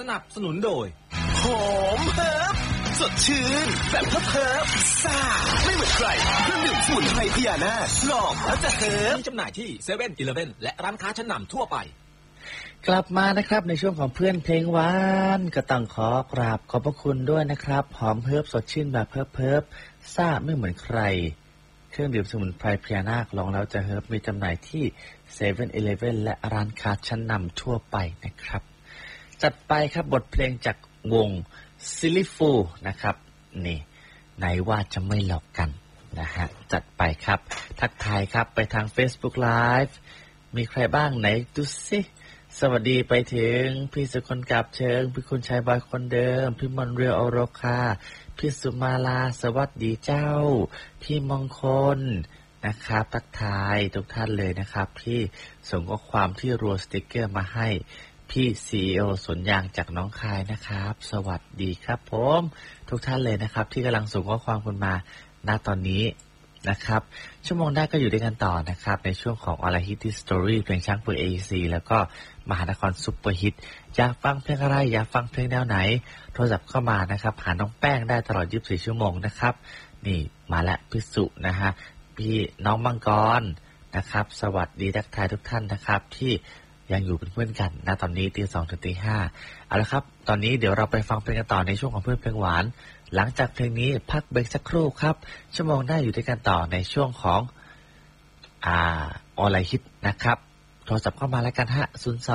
นับสนุนโดยหอมเฮิร์บสดชื่นแบบเฮิร์บซ่าไม่เหมือนใครเครื่องดื่มสมุนไพรพญานาคลองแล้วจะเฮิร์บมีจำหน่ายที่7-Eleven และร้านค้าชั้นนำทั่วไปกลับมานะครับในช่วงของเพื่อนเพลงหวานก็ต้องขอกราบขอบพระคุณด้วยนะครับหอมเฮิร์บสดชื่นแบบเฮิร์บซ่าไม่เหมือนใครเครื่องดื่มสมุนไพรพญานาคลองแล้วจะเฮิร์บมีจำหน่ายที่7-Eleven และร้านค้าชั้นนำทั่วไปนะครับจัดไปครับบทเพลงจากวงซิลิฟูนะครับนี่ไหนว่าจะไม่หลอกกันนะฮะจัดไปครับทักทายครับไปทาง Facebook Live มีใครบ้างไหนดูสิสวัสดีไปถึงพี่สุคนกับเชิงพี่คุณชายบอยคนเดิมพี่มอนเรียวอโรคาพี่สุมาลาสวัสดีเจ้าพี่มงคลนะครับทักทายทุกท่านเลยนะครับที่ส่งข้อความที่รัวสติกเกอร์มาให้พี่ CEO สวนยางจากน้องคายนะครับสวัสดีครับผมทุกท่านเลยนะครับที่กำลังส่งข้อความคุณมาณตอนนี้นะครับชั่วโมงหน้าก็อยู่ด้วยกันต่อนะครับในช่วงของอะไรฮิตที่สตอรี่เพลงช้างเปิด AEC แล้วก็มหานครซุปเปอร์ฮิตอยากฟังเพลงอะไรอยากฟังเพลงแนวไหนโทรศัพท์เข้ามานะครับหาน้องแป้งได้ตลอด24ชั่วโมงนะครับนี่มาแล้วพี่สุนะฮะพี่น้องมังกรนะครับสวัสดีทักทายทุกท่านนะครับที่ยังอยู่เป็นเพื่อนกันณตอนนี้ตี 2 ถึงตี 5เอาละครับตอนนี้เดี๋ยวเราไปฟังเพลงกันต่อในช่วงของเพื่อนเพลงหวานหลังจากเพลงนี้พักเบรกสักครู่ครับชั่วโมงหน้าอยู่ด้วยกันต่อในช่วงของออนไลน์ฮิตนะครับโทรศัพท์เข้ามาแล้วกันฮะ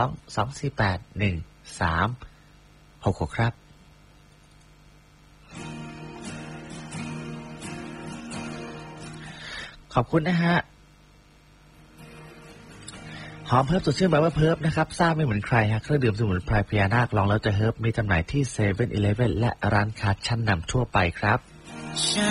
02-248-1366ครับขอบคุณนะฮะหอมเฮิร์บสดชื่นแบบว่าเฮิร์บนะครับซ่าไม่เหมือนใครฮะเครื่องดื่มสมุนไพรพญานาคลองแล้วจะเฮิร์บมีจำหน่ายที่7-Eleven และร้านค้าชั้นนำทั่วไปครับฉั